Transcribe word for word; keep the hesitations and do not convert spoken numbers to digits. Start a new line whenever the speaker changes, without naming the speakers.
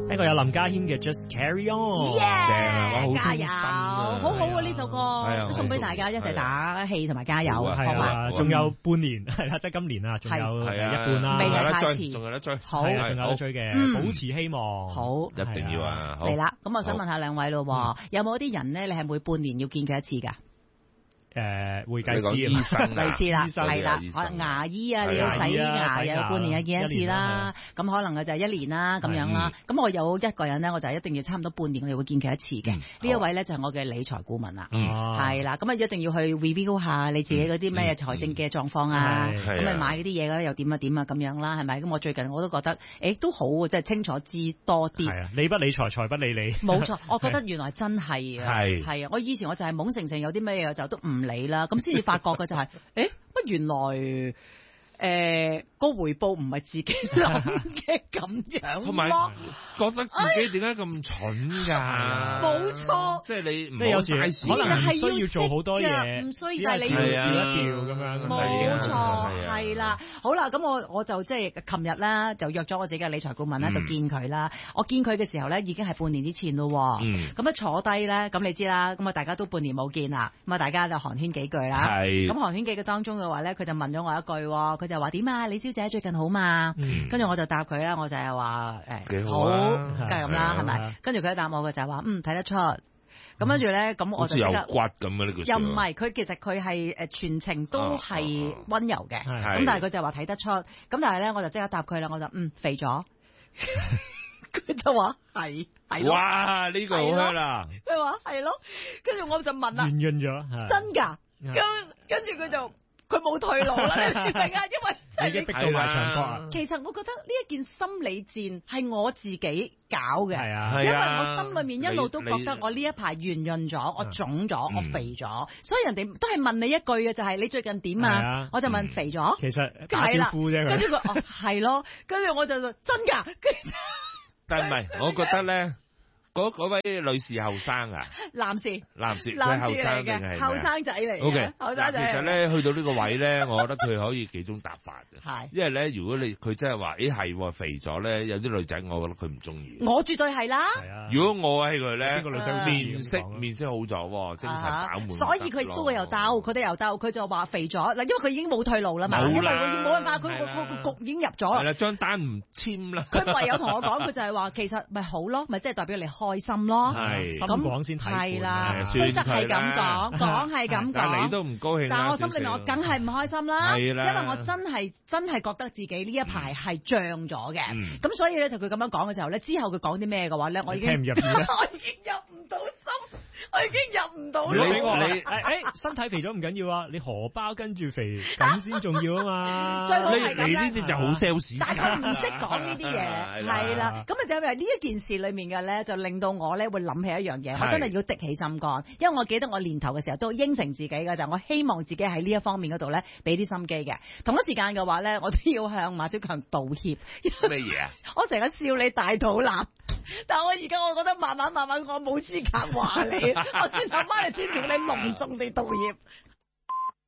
呢個有林家謙嘅 Just Carry On，
正啊，我好
加油，
清新啊，
好好啊呢首
啊
歌，送俾大家一齊打氣同埋加油，
係啊，仲有半年係啦，即係今年啊，仲有誒一半啦，
未係太
遲，仲有得追，
好，
仲有得追嘅，保持希望，
好，
一定要啊，
嚟啦，咁我想問下兩位咯，有冇啲人咧，你係每半年要見佢一次㗎？
誒會計師
醫生
類似啦，係啦，牙醫啊，你要洗牙又半年見一次啦，咁可能嘅就係一年啦咁樣啦。咁我有一個人咧，我就一定要差唔多半年我哋會見佢一次嘅。呢一位咧就係我嘅理財顧問啦，係啦，咁啊一定要去 review 下你自己嗰啲咩財政嘅狀況啊，咁啊買嗰啲嘢咧又點啊點啊咁樣啦，係咪？咁我最近我都覺得誒都好啊，即係清楚知多啲。
係啊，理不理財，財不理你。冇
錯，我覺得原來真係啊，係啊，我以前我就係懵成成有啲咩嘢就都唔理啦，咁先至發覺嘅就係、是，誒乜原來誒個、呃、回報唔係自己諗嘅咁樣，
同埋覺得自己點解咁蠢㗎？
冇錯，
即係你
即係有時可能唔需要做好多嘢，
唔需要，但係你要
調一調咁樣。
冇錯，係啦，好啦，咁我我就即係琴日啦，就約咗我自己嘅理財顧問咧，就見佢啦。我見佢嘅時候咧，已經係半年之前咯。嗯。咁一坐低咧，咁你知啦，咁啊大家都半年冇見啦，咁啊大家就寒暄幾句啦。係。咁寒暄幾句當中嘅話咧，佢就問咗我一句，佢就話點啊？李小姐最近好嘛？跟住我就答佢啦，我就係話誒好，梗係咁啦，係咪？跟住佢一答我嘅就係話嗯睇得出。咁跟住咧，咁我就
有骨咁嘅呢句。
又唔係，佢其實佢係誒全程都係溫柔嘅，咁但係佢就話睇得出。咁但係咧，我就即刻答佢啦，我就嗯肥咗。佢就話係係咯。
哇！呢個好香啦。
佢話係咯，跟住我就問啦。
圓潤咗。
真㗎？跟跟住佢就。佢冇退路啦，你明唔明啊？因為
你已經逼到埋牆角啊！
其實我覺得呢一件心理戰係我自己搞嘅，
係啊，
因為我心裏面一路都覺得我呢一排圓潤咗，我腫咗，我肥咗，所以人哋都係問你一句嘅就係你最近點啊？我就問肥咗，
其實打招呼啫。
跟住佢哦係咯，跟住我就真㗎，
但係唔係，我覺得咧。嗰嗰位女士後生啊，
男士，
男士，佢後生定係
後生仔嚟嘅
？O K，
後生仔。
其實咧，去到呢個位咧，我覺得佢可以幾種答法嘅。
係，
因為咧，如果你佢真係話，咦係肥咗咧，有啲女仔，我覺得佢唔中意。
我絕對係啦。
係啊。
如果我係佢咧，
呢個女仔
面色面色好咗，精神飽滿。
所以佢都會有兜，佢都有兜，佢就話肥咗嗱，因為佢已經冇退路啦嘛，因為冇辦法，佢個個局已經入咗啦。
係啦，張單唔簽啦。
佢唯有同我講，佢就係話其實咪好咯，咪即係代表你開心咯。
係咁講先睇，
係啦，雖則係咁講，講係咁講，
但你都唔高興，
但係我心裏面我梗係唔開心啦，
係啦，
因為我真係真係覺得自己呢一排係脹咗嘅，咁所以咧就佢咁樣講嘅時候咧，之後佢講啲咩嘅話咧，我已經
聽唔入耳，
我已經入唔到心，我已經入唔到。
你你誒身體肥咗唔緊要啊，你荷包跟住肥咁先重要啊嘛。
最好係咁啦。
你呢啲就好 sales，
但係佢唔識講呢啲嘢，係啦，咁啊就係呢一件事裏面嘅咧，就令到我咧會諗起一樣嘢，我真係要滴起心肝，因為我記得我年頭嘅時候都應承自己嘅就係我希望自己喺呢一方面嗰度咧俾啲心機嘅。同一時間嘅話咧，我都要向馬小強道歉。
咩嘢啊？
我成日笑你大肚腩，但係我而家我覺得慢慢慢慢我冇資格話你，我轉頭翻嚟先同你隆重地道歉。